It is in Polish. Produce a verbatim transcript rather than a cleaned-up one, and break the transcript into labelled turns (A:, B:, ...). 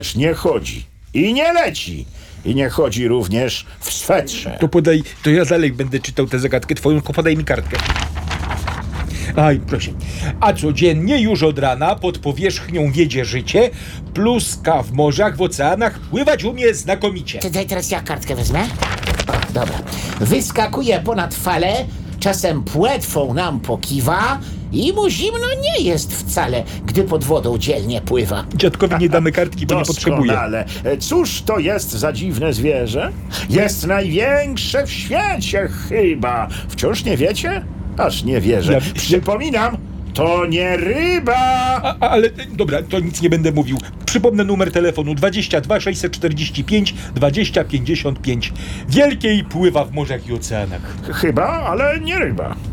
A: nie chodzi i nie leci. I nie chodzi również w swetrze.
B: To podaj, to ja dalej będę czytał tę zagadkę twoją, tylko podaj mi kartkę. Aj, proszę. A codziennie już od rana pod powierzchnią wiedzie życie, pluska w morzach, w oceanach, pływać umie znakomicie.
C: Ty daj teraz ja kartkę wezmę. O, dobra. Wyskakuje ponad fale, czasem płetwą nam pokiwa i mu zimno nie jest wcale, gdy pod wodą dzielnie pływa.
B: Dziadkowi nie damy kartki, bo nie potrzebuje.
A: Doskonale. Cóż to jest za dziwne zwierzę? Jest największe w świecie chyba. Wciąż nie wiecie? Aż nie wierzę.
B: Ja-
A: Przypominam, to nie ryba.
B: A, a, ale dobra, to nic nie będę mówił. Przypomnę numer telefonu dwadzieścia dwa sześćset czterdzieści pięć dwadzieścia pięćdziesiąt pięć. Wielkiej pływa w morzach i oceanach.
A: Chyba, ale nie ryba.